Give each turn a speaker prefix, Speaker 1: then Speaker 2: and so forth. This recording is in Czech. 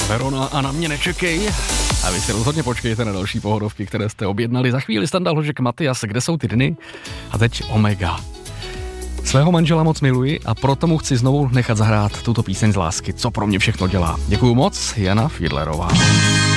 Speaker 1: Verona a Na mě nečekej. A vy si rozhodně počkejte na další pohodovky, které jste objednali. Za chvíli Standa Hložek, Matyas, Kde jsou ty dny? A teď Omega. Svého manžela moc miluji a proto mu chci znovu nechat zahrát tuto píseň z lásky, co pro mě všechno dělá. Děkuju moc, Jana Fiedlerová.